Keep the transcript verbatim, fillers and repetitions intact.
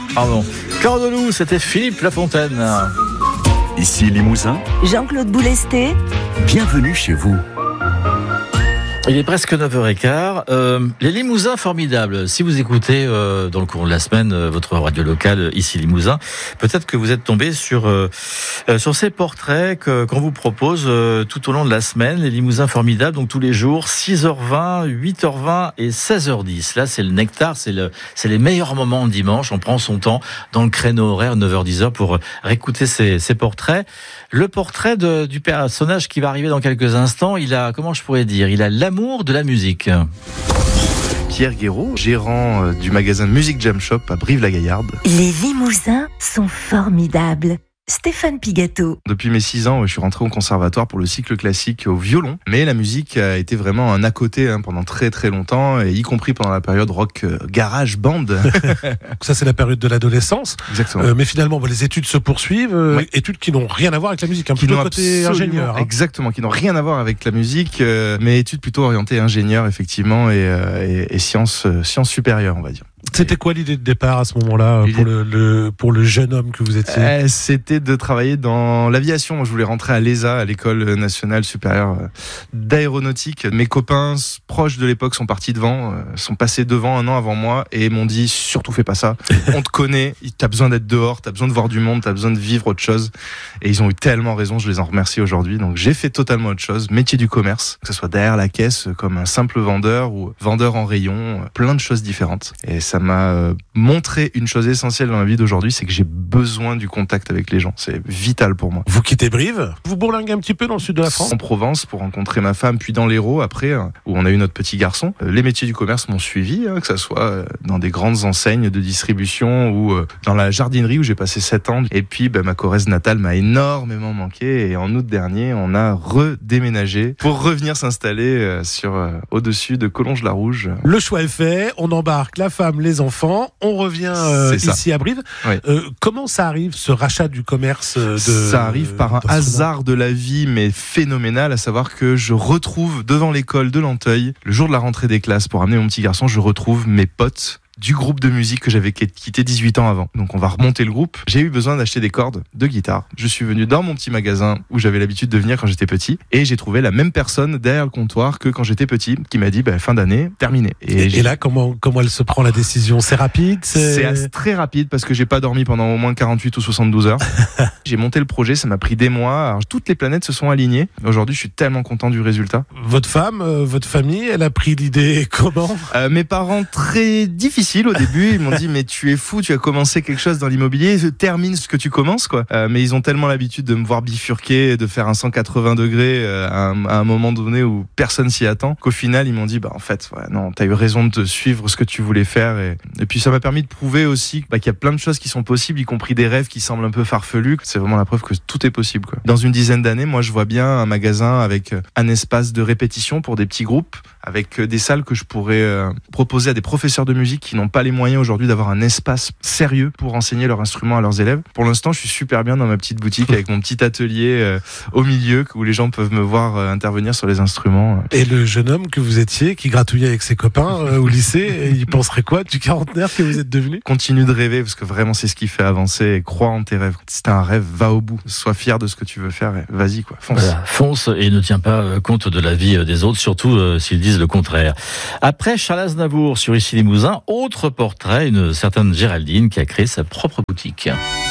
Pardon. Cœur de loup, c'était Philippe Lafontaine. Ici Limousin. Jean-Claude Boulesté. Bienvenue chez vous. Il est presque neuf heures quinze. Euh, les Limousins formidables. Si vous écoutez euh, dans le cours de la semaine euh, votre radio locale euh, ici Limousin, peut-être que vous êtes tombé sur euh, euh, sur ces portraits que, qu'on vous propose euh, tout au long de la semaine. Les Limousins formidables, donc tous les jours, six heures vingt, huit heures vingt et seize heures dix. Là, c'est le nectar, c'est le c'est les meilleurs moments le dimanche. On prend son temps dans le créneau horaire neuf heures dix pour réécouter ces, ces portraits. Le portrait de, du personnage qui va arriver dans quelques instants, il a, comment je pourrais dire, il a l'amour de la musique. Pierre Guéraud, gérant du magasin Music Jam Shop à Brive-la-Gaillarde. Les Limousins sont formidables. Stéphane Pigato. Depuis mes six ans, je suis rentré au conservatoire pour le cycle classique au violon. Mais la musique a été vraiment un à côté hein, pendant très très longtemps, et y compris pendant la période rock euh, garage band. Ça, c'est la période de l'adolescence. Exactement. Euh, mais finalement, bon, les études se poursuivent. Euh, oui. Études qui n'ont rien à voir avec la musique. Un Qui peu n'ont côté ingénieur. Hein. Exactement, qui n'ont rien à voir avec la musique, euh, mais études plutôt orientées ingénieur, effectivement, et, euh, et, et sciences, euh, sciences supérieures, on va dire. C'était quoi l'idée de départ à ce moment-là pour le, le, pour le jeune homme que vous étiez? euh, C'était de travailler dans l'aviation. Moi, je voulais rentrer à l'E S A, à l'École nationale supérieure d'aéronautique. Mes copains proches de l'époque sont partis devant, sont passés devant un an avant moi et m'ont dit surtout fais pas ça. On te connaît, t'as besoin d'être dehors, t'as besoin de voir du monde, t'as besoin de vivre autre chose. Et ils ont eu tellement raison, je les en remercie aujourd'hui. Donc j'ai fait totalement autre chose, métier du commerce, que ce soit derrière la caisse comme un simple vendeur ou vendeur en rayon, plein de choses différentes. Et ça m'a montré une chose essentielle dans la vie d'aujourd'hui, c'est que j'ai besoin du contact avec les gens. C'est vital pour moi. Vous quittez Brive, vous bourlinguez un petit peu dans le sud de la France? En Provence pour rencontrer ma femme, puis dans l'Hérault après, où on a eu notre petit garçon. Les métiers du commerce m'ont suivi, que ça soit dans des grandes enseignes de distribution ou dans la jardinerie où j'ai passé sept ans. Et puis bah, ma Corrèze natale m'a énormément manqué, et en août dernier, on a redéménagé pour revenir s'installer sur au-dessus de Collonges-la-Rouge. Le choix est fait, on embarque la femme, les enfants, on revient euh, ici à Brive. Oui. Euh, comment ça arrive, ce rachat du commerce de, Ça arrive par un hasard de la vie, mais phénoménal, à savoir que je retrouve devant l'école de Lanteuil, le jour de la rentrée des classes pour amener mon petit garçon, je retrouve mes potes du groupe de musique que j'avais quitté dix-huit ans avant. Donc on va remonter le groupe. J'ai eu besoin d'acheter des cordes de guitare. Je suis venu dans mon petit magasin où j'avais l'habitude de venir quand j'étais petit, et j'ai trouvé la même personne derrière le comptoir que quand j'étais petit, qui m'a dit bah, fin d'année, terminé. Et, et, et là, comment, comment elle se prend la décision? C'est rapide? C'est... c'est très rapide parce que j'ai pas dormi pendant au moins quarante-huit ou soixante-douze heures. J'ai monté le projet, ça m'a pris des mois. Alors, toutes les planètes se sont alignées. Aujourd'hui, je suis tellement content du résultat. Votre femme, euh, votre famille, elle a pris l'idée comment? euh, Mes parents, très difficiles au début, ils m'ont dit mais tu es fou, tu as commencé quelque chose dans l'immobilier, termine ce que tu commences quoi. Euh, mais ils ont tellement l'habitude de me voir bifurquer, de faire un cent quatre-vingts degrés euh, à, un, à un moment donné où personne s'y attend, qu'au final ils m'ont dit bah en fait ouais, non, t'as eu raison de te suivre ce que tu voulais faire, et, et puis ça m'a permis de prouver aussi bah, qu'il y a plein de choses qui sont possibles, y compris des rêves qui semblent un peu farfelus. C'est vraiment la preuve que tout est possible quoi. Dans une dizaine d'années, moi je vois bien un magasin avec un espace de répétition pour des petits groupes, avec des salles que je pourrais euh, proposer à des professeurs de musique qui n'ont pas les moyens aujourd'hui d'avoir un espace sérieux pour enseigner leur instrument à leurs élèves. Pour l'instant, je suis super bien dans ma petite boutique avec mon petit atelier euh, au milieu où les gens peuvent me voir euh, intervenir sur les instruments. Et le jeune homme que vous étiez, qui gratouillait avec ses copains euh, au lycée, il penserait quoi du quarantenaire que vous êtes devenu? Continue de rêver, parce que vraiment c'est ce qui fait avancer, et crois en tes rêves. Si t'as un rêve, va au bout. Sois fier de ce que tu veux faire et vas-y quoi, fonce. Voilà, fonce et ne tiens pas compte de la vie des autres, surtout euh, s'ils disent le contraire. Après Charles Aznavour sur Ici Limousin, autre portrait, une certaine Géraldine qui a créé sa propre boutique.